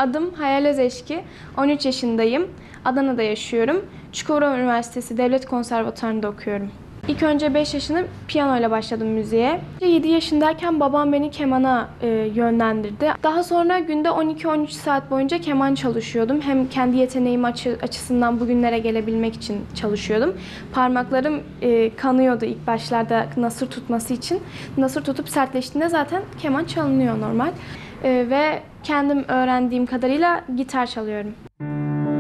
Adım Hayal Özeşki, 13 yaşındayım. Adana'da yaşıyorum. Çukurova Üniversitesi Devlet Konservatuvarı'nda okuyorum. İlk önce 5 yaşında piyanoyla başladım müziğe. 7 yaşındayken babam beni kemana yönlendirdi. Daha sonra günde 12-13 saat boyunca keman çalışıyordum. Hem kendi yeteneğim açısından bugünlere gelebilmek için çalışıyordum. Parmaklarım kanıyordu ilk başlarda nasır tutması için. Nasır tutup sertleştiğinde zaten keman çalınıyor normal. Ve kendim öğrendiğim kadarıyla gitar çalıyorum.